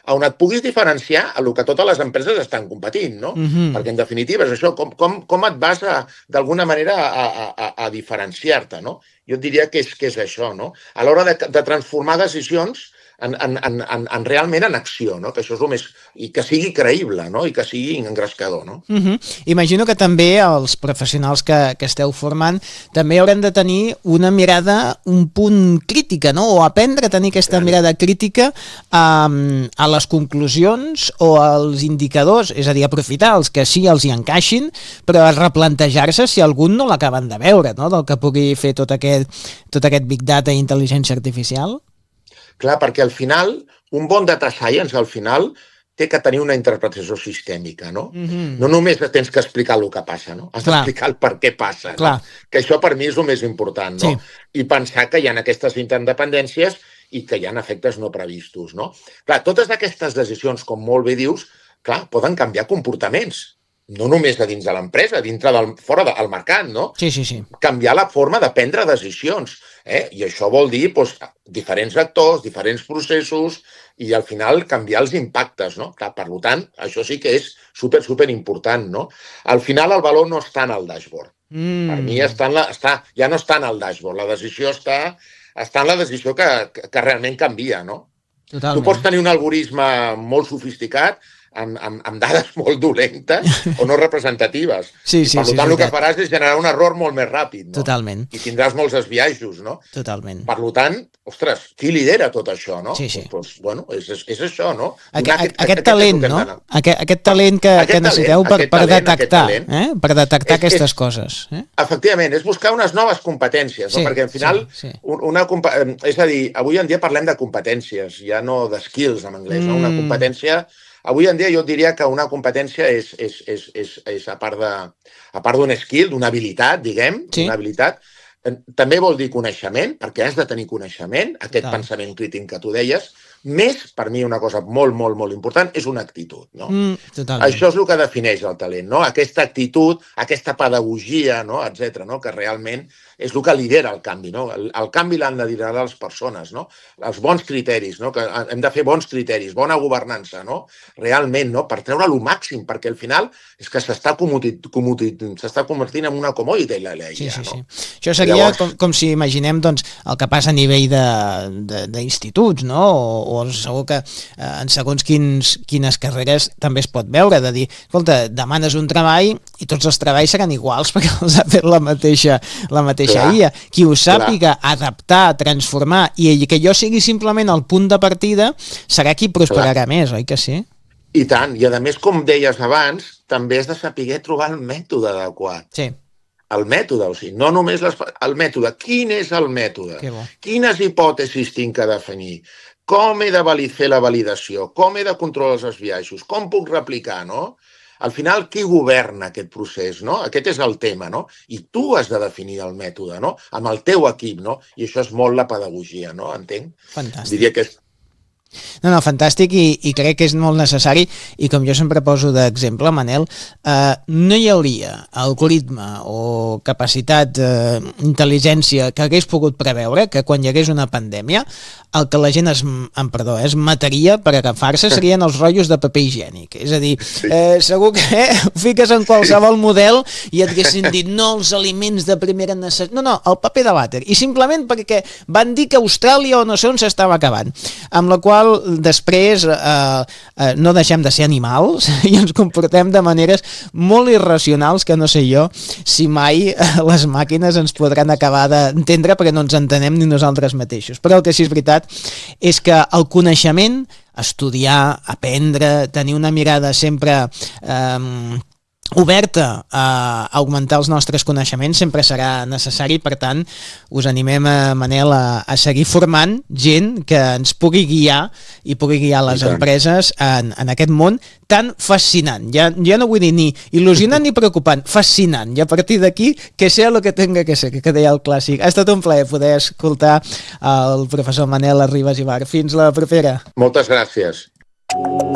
on et puguis diferenciar a el que totes les empreses estan competint, no? Perquè, en definitiva, és això, com et vas, d'alguna manera, a diferenciar-te, no? Jo et diria que és això, no? A l'hora de transformar decisions en realment en acció, no? Que això és el més... I que sigui creïble, no? I que sigui engrescador, no? Imagino que també els professionals que esteu formant també haurem de tenir una mirada un punt crítica, no? O aprendre a tenir aquesta mirada crítica a les conclusions o als indicadors, és a dir, aprofitar els que sí els hi encaixin, però a replantejar-se si algun no l'acaben de veure, no? Del que pugui fer tot aquest Big Data i intel·ligència artificial. Clar, perquè al final, un bon data science, al final, té que tenir una interpretació sistèmica, no? No només tens que explicar el que passa, no? Has d'explicar el per què passa, no? Que això per mi és el més important, no? I pensar que hi ha aquestes interdependències i que hi ha efectes no previstos, no? Clar, totes aquestes decisions, com molt bé dius, clar, poden canviar comportaments. No només a dins de l'empresa, fora del mercat, no? Sí. Canviar la forma de prendre decisions. I això vol dir diferents actors, diferents processos i al final canviar els impactes, no? Clar, per tant, això sí que és super important, no? Al final el valor no està en el dashboard. Per mi ja no està en el dashboard. La decisió està en la decisió que realment canvia, no? Totalment. Tu pots tenir un algoritme molt sofisticat amb dades molt dolentes o no representatives. Per tant, el que faràs és generar un error molt més ràpid, no? Totalment. I tindràs molts desbiaixos, no? Totalment. Per tant, ostres, qui lidera tot això, no? Sí. Doncs, bueno, és això, no? Aquest talent, no? Aquest talent que necessiteu per detectar, per detectar aquestes coses. Efectivament, és buscar unes noves competències, no? Perquè al final, és a dir, avui en dia parlem de competències, ja no de skills en anglès, no? Una competència... Avui en dia jo diria que una competència és a part d'un skill, d'una habilitat, diguem, una habilitat, també vol dir coneixement, perquè has de tenir coneixement, aquest pensament crític que tu deies, més, per mi, una cosa molt, molt, molt important, és una actitud, no? Això és el que defineix el talent, no? Aquesta actitud, aquesta pedagogia, no? Etcètera, no? Que realment és el que lidera el canvi, no? El canvi l'han de liderar les persones, no? Els bons criteris, no? Que hem de fer bons criteris, bona governança, no? Realment, no? Per treure el màxim, perquè al final és que s'està convertint en una commodity, la IA, no? Això seria com si imaginem el que passa a nivell d'instituts, no? O segur que en segons quines carreres també es pot veure, de dir, escolta, demanes un treball i tots els treballs seran iguals perquè els ha fet la mateixa IA. Qui ho sàpiga adaptar, transformar i que jo sigui simplement el punt de partida serà qui prosperarà més, oi que sí? I tant, i a més, com deies abans, també has de saber trobar el mètode adequat. Sí. El mètode, o sigui, no només el mètode. Quin és el mètode? Quines hipòtesis tinc que definir? Com he de fer la validació? Com he de controlar els desbiaixos? Com puc replicar, no? Al final, qui governa aquest procés, no? Aquest és el tema, no? I tu has de definir el mètode, no? Amb el teu equip, no? I això és molt la pedagogia, no? Entenc? Fantàstic. Diria que és... No, fantàstic i crec que és molt necessari i com jo sempre poso d'exemple, Manel, no hi hauria algoritme o capacitat d'intel·ligència que hagués pogut preveure que quan hi hagués una pandèmia el que la gent es mataria per agafar-se serien els rotllos de paper higiènic. És a dir, segur que ho fiques en qualsevol model i et haguessin dit no els aliments de primera necessitat, no, el paper de vàter. I simplement perquè van dir que Austràlia o no sé on s'estava acabant. Amb la qual després no deixem de ser animals i ens comportem de maneres molt irracionals que no sé jo si mai les màquines ens podran acabar d'entendre perquè no ens entenem ni nosaltres mateixos. Però el que sí és veritat és que el coneixement, estudiar, aprendre, tenir una mirada sempre oberta a augmentar els nostres coneixements sempre serà necessari, per tant us animem, Manel, a seguir formant gent que ens pugui guiar i pugui guiar les empreses en aquest món tan fascinant, ja no vull dir ni il·lusionant ni preocupant, fascinant, i a partir d'aquí que sea lo que tenga que ser, que deia el clàssic. Ha estat un plaer poder escoltar el professor Manel Arribas i Bar. Fins la propera. Moltes gràcies.